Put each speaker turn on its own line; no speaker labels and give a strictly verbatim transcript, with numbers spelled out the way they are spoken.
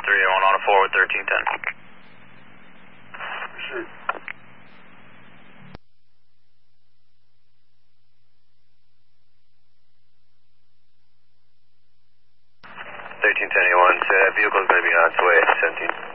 three oh one on a four with thirteen ten.
Shoot.
thirteen ten eighty-one, so that vehicle is going to be on its way, seventeen.